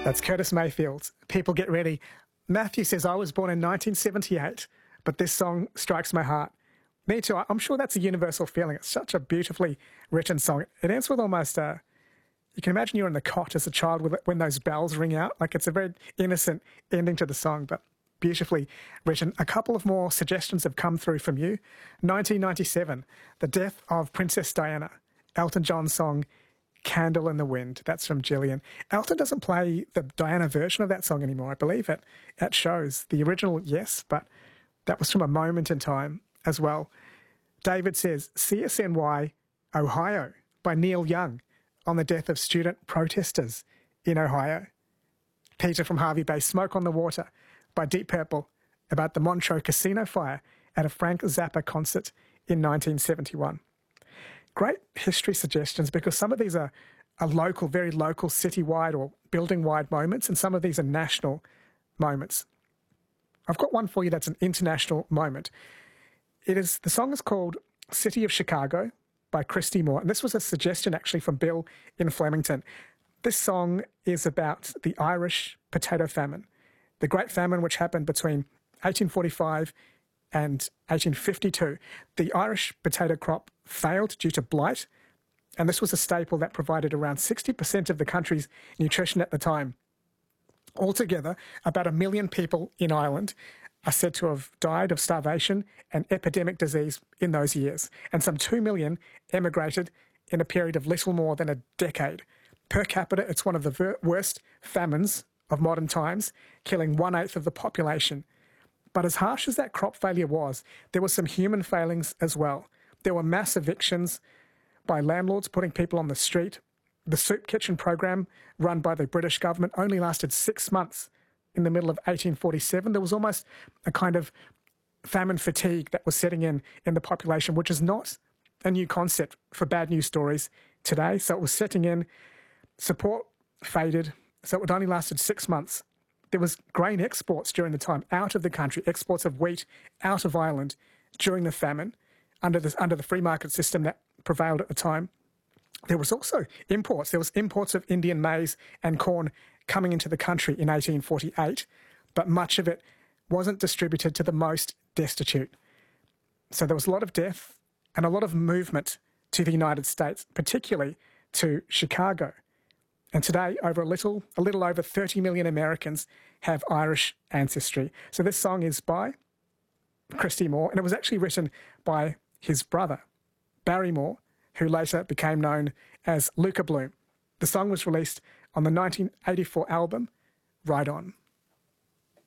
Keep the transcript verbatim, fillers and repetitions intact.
That's Curtis Mayfield. People get ready. Matthew says, I was born in nineteen seventy-eight, but this song strikes my heart. Me too. I'm sure that's a universal feeling. It's such a beautifully written song. It ends with almost a... You can imagine you're in the cot as a child with, when those bells ring out. Like, it's a very innocent ending to the song, but beautifully written. A couple of more suggestions have come through from you. nineteen ninety-seven, the death of Princess Diana. Elton John's song, Candle in the Wind. That's from Gillian. Elton doesn't play the Diana version of that song anymore, I believe, at, at shows. The original, yes, but that was from a moment in time as well. David says, C S N Y, Ohio, by Neil Young, on the death of student protesters in Ohio. Peter from Harvey Bay, Smoke on the Water, by Deep Purple, about the Montreux casino fire at a Frank Zappa concert in nineteen seventy-one. Great history suggestions, because some of these are, are local, very local, city-wide or building-wide moments, and some of these are national moments. I've got one for you that's an international moment. It is, the song is called City of Chicago by Christy Moore, and this was a suggestion actually from Bill in Flemington. This song is about the Irish potato famine, the Great Famine which happened between eighteen forty-five and eighteen fifty-two. The Irish potato crop failed due to blight, and this was a staple that provided around sixty percent of the country's nutrition at the time. Altogether, about a million people in Ireland are said to have died of starvation and epidemic disease in those years, and some two million emigrated in a period of little more than a decade. Per capita, it's one of the ver- worst famines of modern times, killing one-eighth of the population. But as harsh as that crop failure was, there were some human failings as well. There were mass evictions by landlords putting people on the street. The soup kitchen program run by the British government only lasted six months. In the middle of eighteen forty-seven, there was almost a kind of famine fatigue that was setting in in the population, which is not a new concept for bad news stories today. So it was setting in, support faded, so it only lasted six months. There was grain exports during the time out of the country, exports of wheat out of Ireland during the famine under the, under the free market system that prevailed at the time. There was also imports. There was imports of Indian maize and corn coming into the country in eighteen forty-eight, but much of it wasn't distributed to the most destitute. So there was a lot of death and a lot of movement to the United States, particularly to Chicago. And today, over a little, a little over thirty million Americans have Irish ancestry. So this song is by Christy Moore, and it was actually written by his brother, Barry Moore, who later became known as Luca Bloom. The song was released on the nineteen eighty-four album, Ride On.